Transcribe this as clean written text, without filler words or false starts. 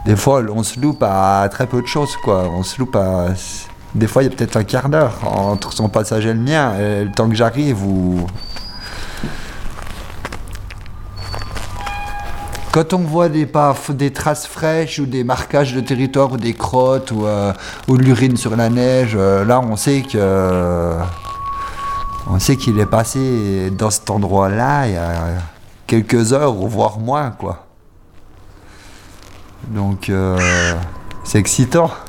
Des fois, on se loupe à très peu de choses, quoi. On se loupe à... Des fois, il y a peut-être un quart d'heure entre son passage et le mien. Et le temps que j'arrive, ou... Quand on voit des traces fraîches ou des marquages de territoire ou des crottes ou de l'urine sur la neige, là, on sait qu'il est passé dans cet endroit-là il y a quelques heures, ou voire moins, quoi. Donc, c'est excitant.